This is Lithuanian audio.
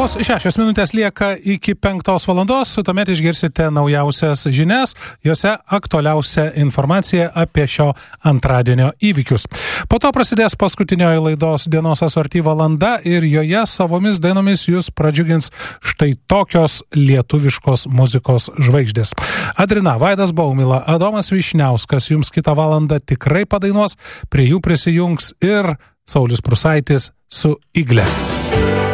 Vos 6 minutės lieka iki 5 valandos, tuomet išgirsite naujausias žinias, jose aktualiausia informacija apie šio antradienio įvykius. Po to prasidės paskutinioji laidos dienos asorty valanda ir joje savomis dainomis jūs pradžiugins štai tokios lietuviškos muzikos žvaigždės. Adrina, Vaidas Baumila, Adomas Vyšniauskas jums kitą valandą tikrai padainuos, prie jų prisijungs ir Saulius Prūsaitis su Igle.